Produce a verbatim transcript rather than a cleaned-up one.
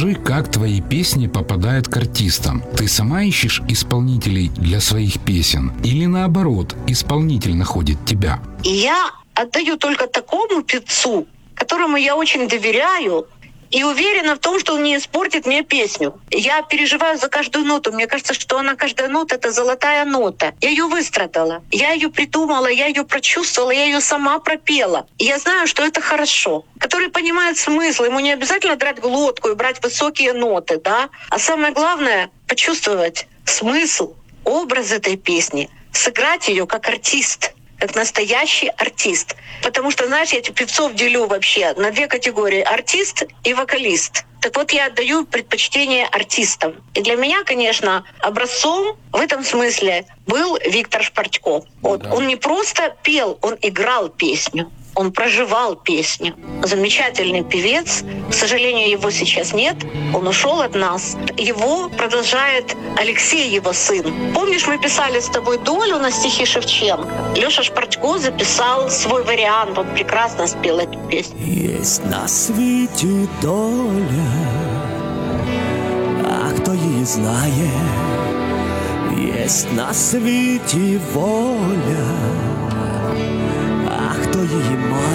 Расскажи, как твои песни попадают к артистам. Ты сама ищешь исполнителей для своих песен? Или наоборот, исполнитель находит тебя? Я отдаю только такому певцу, которому я очень доверяю и уверена в том, что он не испортит мне песню. Я переживаю за каждую ноту. Мне кажется, что она, каждая нота — это золотая нота. Я ее выстрадала, я ее придумала, я ее прочувствовала, я ее сама пропела. И я знаю, что это хорошо. Который понимает смысл. Ему не обязательно драть глотку и брать высокие ноты, да? А самое главное — почувствовать смысл, образ этой песни, сыграть ее как артист, как настоящий артист. Потому что, знаешь, я этих певцов делю вообще на две категории — артист и вокалист. Так вот, я отдаю предпочтение артистам. И для меня, конечно, образцом в этом смысле был Виктор Шпартько. Вот. Он не просто пел, он играл песню. Он проживал песню. Замечательный певец. К сожалению, его сейчас нет. Он ушел от нас. Его продолжает Алексей, его сын. Помнишь, мы писали с тобой «Долю» на стихи Шевченко? Лёша Шпартько записал свой вариант. Он прекрасно спел эту песню. Єсть на світі доля, а хто її знає? Єсть на світі воля, а хто її має?